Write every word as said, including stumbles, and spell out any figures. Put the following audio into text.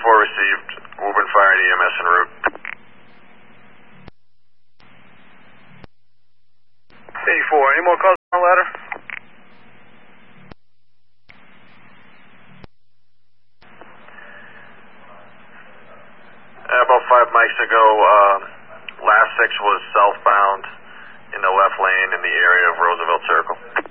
four received. Woburn Fire and E M S en route. eighty-four, any more calls on the ladder? Uh, about five mics ago, uh, last six was southbound in the left lane in the area of Roosevelt Circle.